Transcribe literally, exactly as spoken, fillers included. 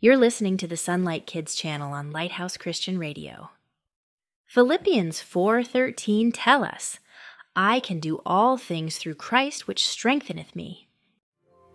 You're listening to the Sunlight Kids channel on Lighthouse Christian Radio. Philippians four thirteen tell us, "I can do all things through Christ which strengtheneth me."